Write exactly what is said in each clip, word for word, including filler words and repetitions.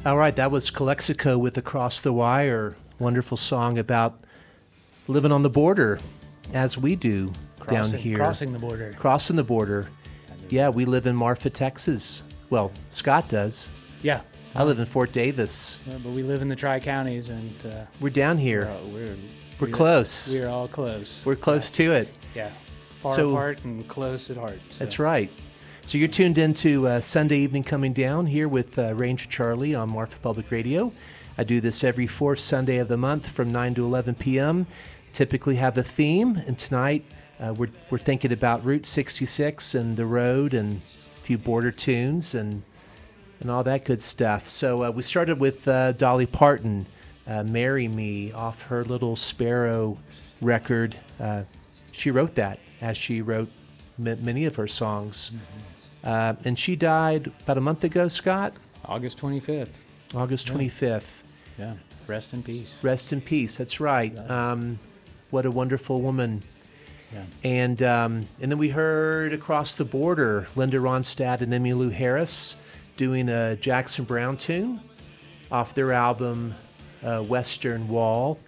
All right, that was Calexico with Across the Wire. Wonderful song about living on the border, as we do crossing, down here. Crossing the border. Crossing the border. Yeah, we live in Marfa, Texas. Well, Scott does. Yeah. I live in Fort Davis. Yeah, but we live in the Tri-Counties, and uh, we're down here. We're, all, we're, we're we're close. We're all close. We're close yeah. to it. Yeah. Far so, apart and close at heart. So. That's right. So you're tuned into uh, Sunday Evening Coming Down here with uh, Ranger Charlie on Marfa Public Radio. I do this every fourth Sunday of the month from nine to eleven p.m. Typically have a theme, and tonight uh, we're we're thinking about Route sixty-six and the road and a few border tunes and and all that good stuff. So uh, we started with uh, Dolly Parton, uh, "Marry Me," off her Little Sparrow record. Uh, she wrote that as she wrote m- many of her songs. Mm-hmm. Uh, and she died about a month ago, Scott? August twenty-fifth. August twenty-fifth. Yeah. Rest in peace. Rest in peace. That's right. Um, what a wonderful woman. Yeah. And um, and then we heard Across the Border, Linda Ronstadt and Emmylou Harris doing a Jackson Browne tune off their album uh, Western Wall.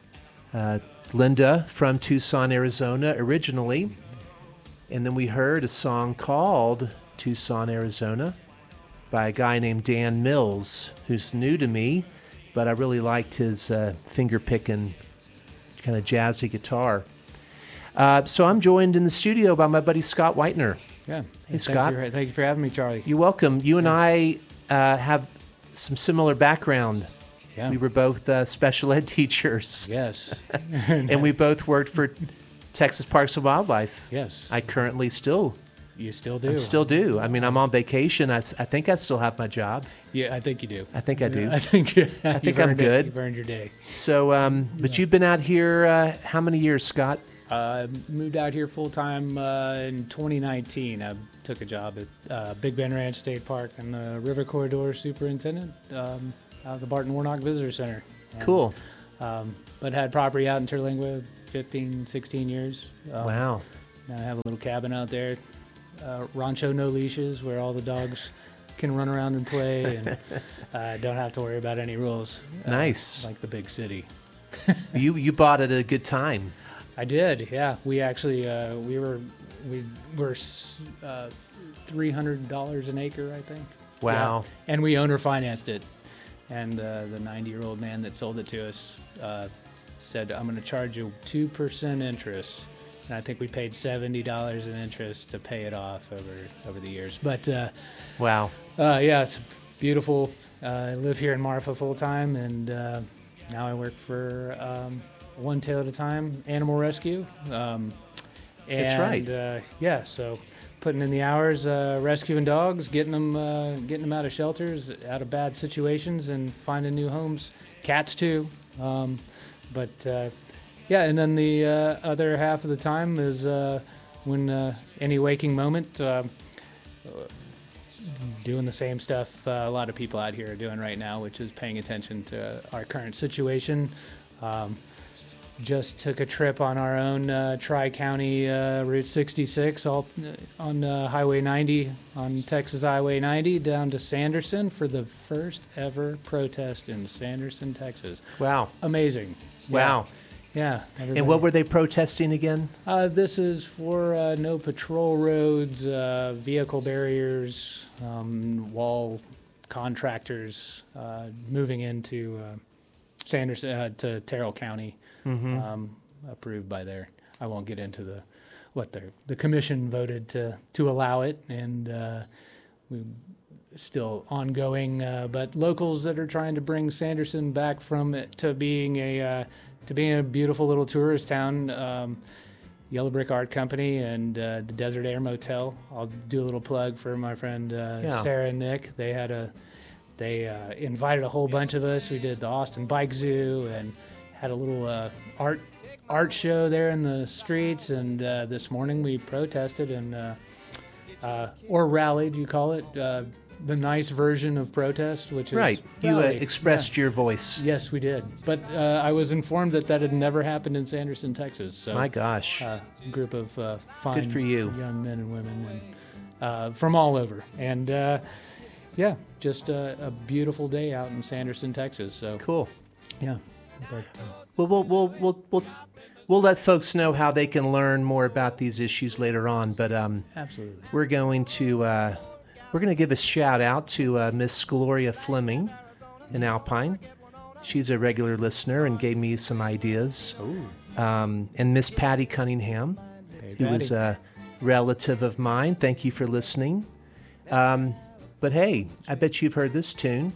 Uh, Linda from Tucson, Arizona originally. And then we heard a song called Tucson, Arizona by a guy named Dan Mills, who's new to me, but I really liked his uh, finger-picking, kind of jazzy guitar. Uh, so I'm joined in the studio by my buddy Scott Whitener. Yeah. Hey, thank Scott. You, thank you for having me, Charlie. You're welcome. You and yeah. I uh, have some similar background. Yeah. We were both uh, special ed teachers. Yes. And we both worked for Texas Parks and Wildlife. Yes. I currently still You still do. I still do. I mean, I'm on vacation. I, s- I think I still have my job. Yeah, I think you do. I think I do. I think I think I'm good. It. You've earned your day. So, um, but Yeah. you've been out here uh, how many years, Scott? I uh, moved out here full time uh, in twenty nineteen. I took a job at uh, Big Bend Ranch State Park and the River Corridor Superintendent um, out of the Barton Warnock Visitor Center. And, Cool. Um, but had property out in Terlingua fifteen, sixteen years. Um, Wow. Now I have a little cabin out there, uh, Rancho No Leashes, where all the dogs can run around and play and uh, don't have to worry about any rules. Uh, Nice. Like the big city. you you bought it at a good time. I did, yeah. We actually uh, we were we were uh, three hundred dollars an acre, I think. Wow. Yeah. And we owner financed it, and uh, the ninety-year-old man that sold it to us uh, said, "I'm going to charge you two percent interest." And I think we paid seventy dollars in interest to pay it off over over the years. But uh, wow, uh, yeah, it's beautiful. Uh, I live here in Marfa full time, and uh, now I work for. Um, One Tail at a Time Animal Rescue. Um, and, That's right. Uh, yeah, so putting in the hours, uh, rescuing dogs, getting them, uh, getting them out of shelters, out of bad situations, and finding new homes. Cats too. Um, but uh, yeah, and then the uh, other half of the time is uh, when uh, any waking moment. Uh, doing the same stuff uh, a lot of people out here are doing right now, which is paying attention to our current situation. Um, Just took a trip on our own uh, Tri-County uh, Route sixty-six all, on uh, Highway ninety, on Texas Highway ninety, down to Sanderson for the first ever protest in Sanderson, Texas. Wow. Amazing. Wow. Yeah. yeah And what were they protesting again? Uh, this is for uh, no patrol roads, uh, vehicle barriers, um, wall contractors uh, moving into uh, Sanderson, uh, to Terrell County. Mm-hmm. Um, approved by their, I won't get into the, what their, the commission voted to, to allow it, and uh, we still ongoing, uh, but locals that are trying to bring Sanderson back from it to being a, uh, to being a beautiful little tourist town, um, Yellow Brick Art Company and uh, the Desert Air Motel. I'll do a little plug for my friend uh, Yeah. Sarah and Nick. They had a, they uh, invited a whole bunch of us. We did the Austin Bike Zoo and had a little uh, art art show there in the streets, and uh, this morning we protested and uh, uh, or rallied, you call it, uh, the nice version of protest, which is right. You uh, rally. expressed Yeah. your voice. Yes, we did. But uh, I was informed that that had never happened in Sanderson, Texas. So, My gosh. uh, a group of uh, fine Good for you. young men and women and, uh, from all over. And uh, Yeah, just a, a beautiful day out in Sanderson, Texas. So Cool. yeah, but uh, Well, we'll we'll we'll we'll, we'll let folks know how they can learn more about these issues later on. But um, absolutely. we're going to uh, we're going to give a shout out to uh, Miss Gloria Fleming in Alpine. She's a regular listener and gave me some ideas. Ooh. Um, and Miss Patty Cunningham, Hey, who was Patty. a relative of mine. Thank you for listening. Um, but hey, I bet you've heard this tune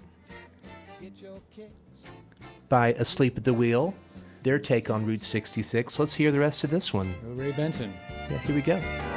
by Asleep at the Wheel, their take on Route sixty-six. Let's hear the rest of this one. Ray Benson. Yeah, here we go.